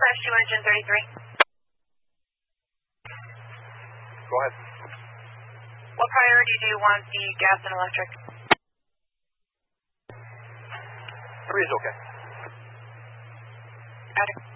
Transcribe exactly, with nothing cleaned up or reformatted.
Crash two engine thirty-three. Go ahead. What priority do you want, the gas and electric? Three is okay. Got it.